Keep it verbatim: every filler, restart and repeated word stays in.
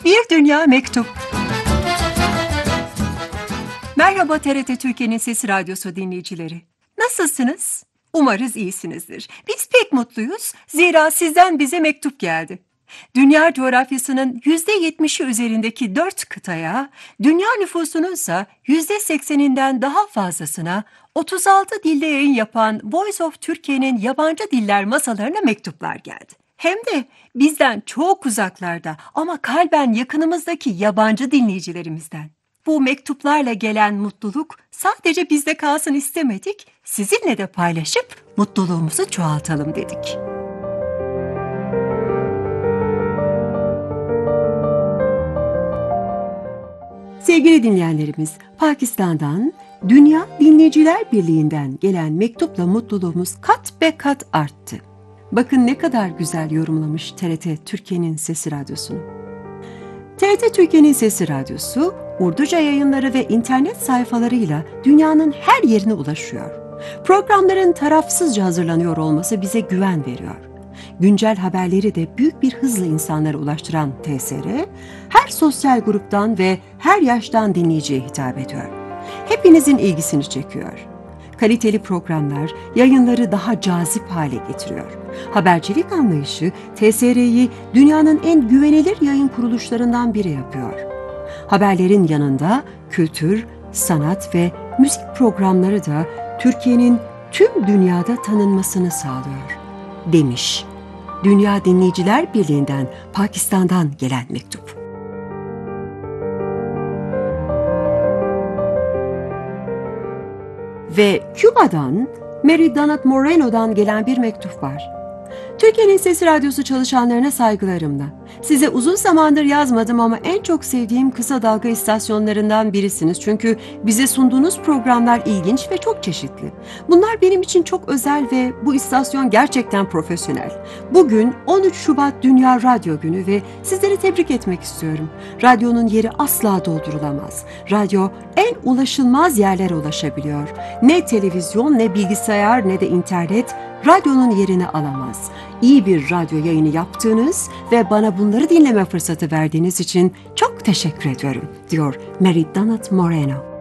Bir Dünya Mektup. Merhaba T R T Türkiye'nin Sesi Radyosu dinleyicileri. Nasılsınız? Umarız iyisinizdir. Biz pek mutluyuz. Zira sizden bize mektup geldi. Dünya coğrafyasının yüzde yetmişi üzerindeki dört kıtaya, dünya nüfusunun ise yüzde sekseninden daha fazlasına otuz altı dilde yayın yapan Voice of Türkiye'nin yabancı diller masalarına mektuplar geldi. Hem de bizden çok uzaklarda ama kalben yakınımızdaki yabancı dinleyicilerimizden. Bu mektuplarla gelen mutluluk sadece bizde kalsın istemedik, sizinle de paylaşıp mutluluğumuzu çoğaltalım dedik. Sevgili dinleyenlerimiz, Pakistan'dan Dünya Dinleyiciler Birliği'nden gelen mektupla mutluluğumuz kat be kat arttı. Bakın ne kadar güzel yorumlamış T R T Türkiye'nin Sesi Radyosu'nu. T R T Türkiye'nin Sesi Radyosu, Urduca yayınları ve internet sayfalarıyla dünyanın her yerine ulaşıyor. Programların tarafsızca hazırlanıyor olması bize güven veriyor. Güncel haberleri de büyük bir hızla insanlara ulaştıran T S R, her sosyal gruptan ve her yaştan dinleyiciye hitap ediyor. Hepinizin ilgisini çekiyor. Kaliteli programlar yayınları daha cazip hale getiriyor. Habercilik anlayışı T S R'yi dünyanın en güvenilir yayın kuruluşlarından biri yapıyor. Haberlerin yanında kültür, sanat ve müzik programları da Türkiye'nin tüm dünyada tanınmasını sağlıyor, demiş Dünya Dinleyiciler Birliği'nden Pakistan'dan gelen mektup. Ve Küba'dan Mary Donat Moreno'dan gelen bir mektup var. Türkiye'nin Sesi Radyosu çalışanlarına saygılarımla. Size uzun zamandır yazmadım ama en çok sevdiğim kısa dalga istasyonlarından birisiniz. Çünkü bize sunduğunuz programlar ilginç ve çok çeşitli. Bunlar benim için çok özel ve bu istasyon gerçekten profesyonel. Bugün on üç Şubat Dünya Radyo Günü ve sizleri tebrik etmek istiyorum. Radyonun yeri asla doldurulamaz. Radyo en ulaşılmaz yerlere ulaşabiliyor. Ne televizyon, ne bilgisayar, ne de internet radyonun yerini alamaz. İyi bir radyo yayını yaptığınız ve bana bunları dinleme fırsatı verdiğiniz için çok teşekkür ediyorum, diyor Mary Donat Moreno.